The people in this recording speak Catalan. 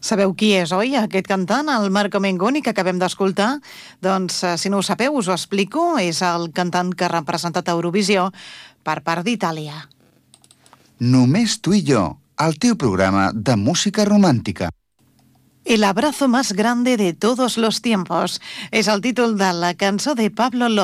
Sabeu qui és, oi, aquest cantant, el Marco Mengoni, que acabem d'escoltar? Doncs, si no ho sabeu, us ho explico. És el cantant que ha representat a Eurovisió per part d'Itàlia. Només tu i jo, el teu programa de música romàntica. El abrazo más grande de todos los tiempos és el títol de la cançó de Pablo López.